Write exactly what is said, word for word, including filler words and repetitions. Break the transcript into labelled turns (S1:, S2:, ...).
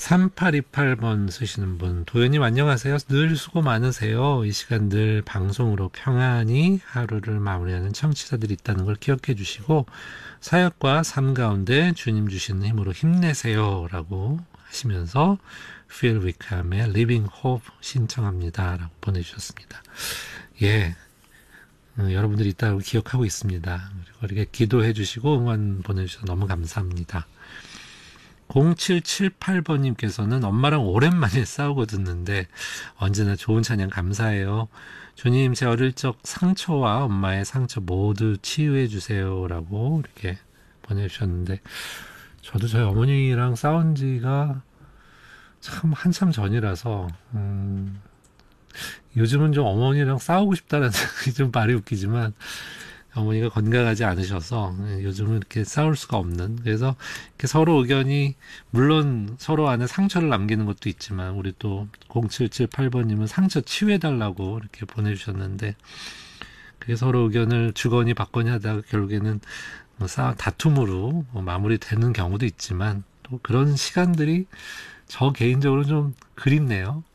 S1: 삼팔이팔 번 쓰시는 분, 도현님 안녕하세요. 늘 수고 많으세요. 이 시간 늘 방송으로 평안히 하루를 마무리하는 청취자들이 있다는 걸 기억해 주시고, 사역과 삶 가운데 주님 주시는 힘으로 힘내세요. 라고 하시면서, Phil Wickham의 Living Hope 신청합니다. 라고 보내주셨습니다. 예. 어, 여러분들이 있다고 기억하고 있습니다. 그리고 이렇게 기도해 주시고 응원 보내주셔서 너무 감사합니다. 공칠칠팔 번님께서는 엄마랑 오랜만에 싸우고 듣는데 언제나 좋은 찬양 감사해요. 주님, 제 어릴 적 상처와 엄마의 상처 모두 치유해 주세요. 라고 이렇게 보내주셨는데, 저도 저희 어머니랑 싸운 지가 참 한참 전이라서 음, 요즘은 좀 어머니랑 싸우고 싶다는 생각이 좀 말이 웃기지만, 어머니가 건강하지 않으셔서 요즘은 이렇게 싸울 수가 없는, 그래서 이렇게 서로 의견이, 물론 서로 안에 상처를 남기는 것도 있지만, 우리 또 공칠칠팔 번님은 상처 치유해달라고 이렇게 보내주셨는데, 그게 서로 의견을 주거니 받거니 하다가 결국에는 뭐 싸 다툼으로 뭐 마무리되는 경우도 있지만, 또 그런 시간들이 저 개인적으로 좀 그립네요.